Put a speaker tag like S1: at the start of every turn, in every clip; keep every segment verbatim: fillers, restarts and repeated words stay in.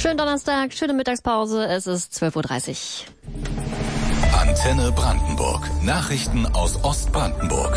S1: Schönen Donnerstag, schöne Mittagspause. Es ist zwölf Uhr dreißig.
S2: Antenne Brandenburg. Nachrichten aus Ostbrandenburg.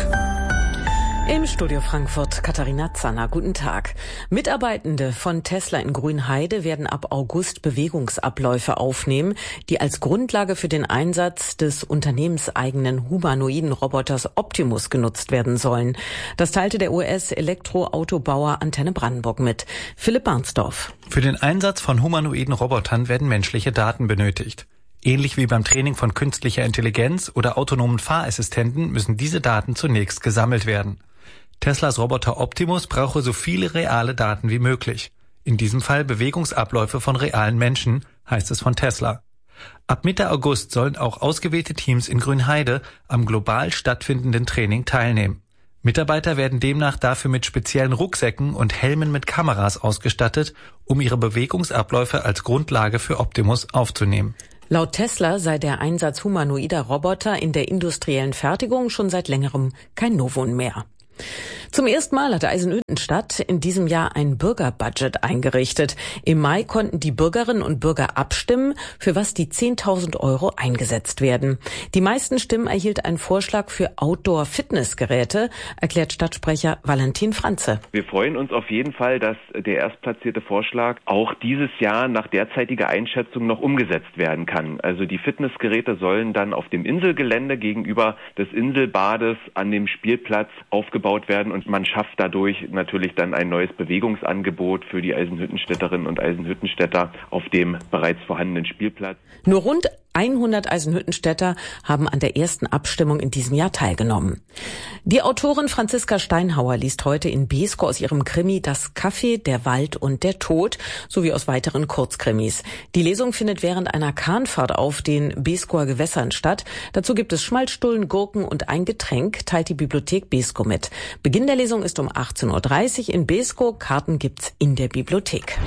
S3: Im Studio Frankfurt Katharina Zanner. Guten Tag. Mitarbeitende von Tesla in Grünheide werden ab August Bewegungsabläufe aufnehmen, die als Grundlage für den Einsatz des unternehmenseigenen humanoiden Roboters Optimus genutzt werden sollen. Das teilte der U S-Elektroautobauer Antenne Brandenburg mit. Philipp Barnsdorf.
S4: Für den Einsatz von humanoiden Robotern werden menschliche Daten benötigt. Ähnlich wie beim Training von künstlicher Intelligenz oder autonomen Fahrassistenten müssen diese Daten zunächst gesammelt werden. Teslas Roboter Optimus brauche so viele reale Daten wie möglich. In diesem Fall Bewegungsabläufe von realen Menschen, heißt es von Tesla. Ab Mitte August sollen auch ausgewählte Teams in Grünheide am global stattfindenden Training teilnehmen. Mitarbeiter werden demnach dafür mit speziellen Rucksäcken und Helmen mit Kameras ausgestattet, um ihre Bewegungsabläufe als Grundlage für Optimus aufzunehmen.
S3: Laut Tesla sei der Einsatz humanoider Roboter in der industriellen Fertigung schon seit längerem kein Novum mehr. Zum ersten Mal hat Eisenhüttenstadt in diesem Jahr ein Bürgerbudget eingerichtet. Im Mai konnten die Bürgerinnen und Bürger abstimmen, für was die zehntausend Euro eingesetzt werden. Die meisten Stimmen erhielt ein Vorschlag für Outdoor-Fitnessgeräte, erklärt Stadtsprecher Valentin Franze.
S5: Wir freuen uns auf jeden Fall, dass der erstplatzierte Vorschlag auch dieses Jahr nach derzeitiger Einschätzung noch umgesetzt werden kann. Also die Fitnessgeräte sollen dann auf dem Inselgelände gegenüber des Inselbades an dem Spielplatz aufgebaut werden. Und man schafft dadurch natürlich dann ein neues Bewegungsangebot für die Eisenhüttenstädterinnen und Eisenhüttenstädter auf dem bereits vorhandenen Spielplatz.
S3: Nur rund hundert Eisenhüttenstädter haben an der ersten Abstimmung in diesem Jahr teilgenommen. Die Autorin Franziska Steinhauer liest heute in Beeskow aus ihrem Krimi Das Café, der Wald und der Tod sowie aus weiteren Kurzkrimis. Die Lesung findet während einer Kahnfahrt auf den Beeskower Gewässern statt. Dazu gibt es Schmalzstullen, Gurken und ein Getränk, teilt die Bibliothek Beeskow mit. Beginn der Lesung ist um achtzehn Uhr dreißig in Beeskow. Karten gibt's in der Bibliothek.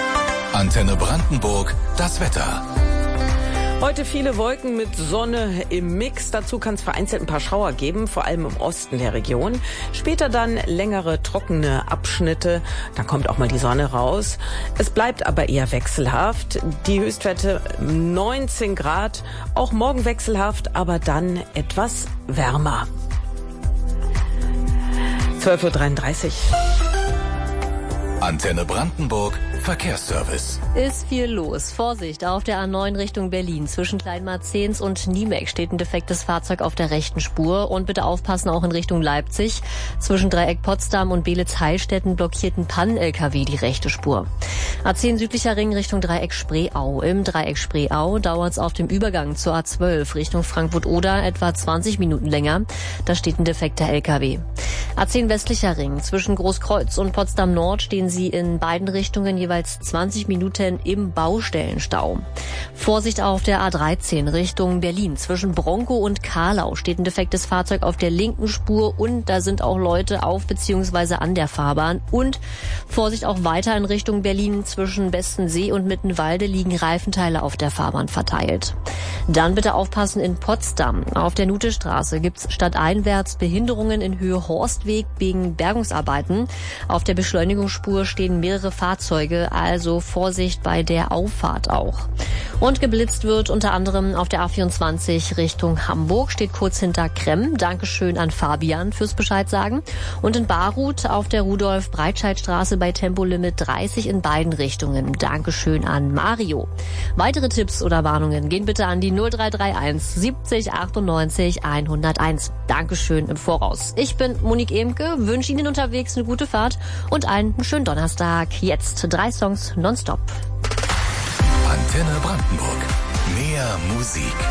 S2: Antenne Brandenburg, das Wetter.
S3: Heute viele Wolken mit Sonne im Mix. Dazu kann es vereinzelt ein paar Schauer geben, vor allem im Osten der Region. Später dann längere trockene Abschnitte. Dann kommt auch mal die Sonne raus. Es bleibt aber eher wechselhaft. Die Höchstwerte neunzehn Grad. Auch morgen wechselhaft, aber dann etwas wärmer. zwölf Uhr dreiunddreißig.
S2: Antenne Brandenburg, Verkehrsservice.
S1: Ist viel los. Vorsicht, auf der A neun Richtung Berlin. Zwischen Kleinmarzens und Niemek steht ein defektes Fahrzeug auf der rechten Spur. Und bitte aufpassen, auch in Richtung Leipzig. Zwischen Dreieck Potsdam und Beelitz-Heilstätten blockierten Pannen-L K W die rechte Spur. A zehn südlicher Ring Richtung Dreieck Spreeau. Im Dreieck Spreeau dauert es auf dem Übergang zur A zwölf Richtung Frankfurt-Oder etwa zwanzig Minuten länger. Da steht ein defekter L K W. A zehn westlicher Ring. Zwischen Großkreuz und Potsdam Nord stehen sie in beiden Richtungen jeweils zwanzig Minuten im Baustellenstau. Vorsicht auf der A dreizehn Richtung Berlin. Zwischen Bronkow und Karlau steht ein defektes Fahrzeug auf der linken Spur und da sind auch Leute auf bzw. an der Fahrbahn. Und Vorsicht auch weiter in Richtung Berlin. Zwischen Bestensee und Mittenwalde liegen Reifenteile auf der Fahrbahn verteilt. Dann bitte aufpassen in Potsdam. Auf der Nutestraße gibt's stadteinwärts Behinderungen in Höhe Horstweg wegen Bergungsarbeiten. Auf der Beschleunigungsspur stehen mehrere Fahrzeuge, also Vorsicht bei der Auffahrt auch. Und geblitzt wird unter anderem auf der A vierundzwanzig Richtung Hamburg, steht kurz hinter Kremm. Dankeschön an Fabian fürs Bescheid sagen. Und in Baruth auf der Rudolf-Breitscheid-Straße bei Tempolimit dreißig in beiden Richtungen. Dankeschön an Mario. Weitere Tipps oder Warnungen gehen bitte an die null drei drei eins siebzig achtundneunzig hunderteins. Dankeschön im Voraus. Ich bin Monique Emke, wünsche Ihnen unterwegs eine gute Fahrt und einen schönen Donnerstag. Jetzt drei Songs nonstop.
S2: Antenne Brandenburg. Mehr Musik.